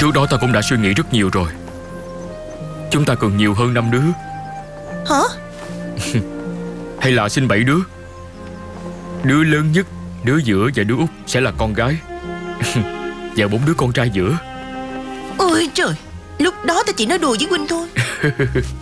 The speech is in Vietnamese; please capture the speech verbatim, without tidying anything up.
Trước đó ta cũng đã suy nghĩ rất nhiều rồi. Chúng ta cần nhiều hơn năm đứa. Hả? Hay là sinh bảy đứa. Đứa lớn nhất, đứa giữa và đứa út sẽ là con gái. Và bốn đứa con trai giữa. Ôi trời, lúc đó ta chỉ nói đùa với huynh thôi.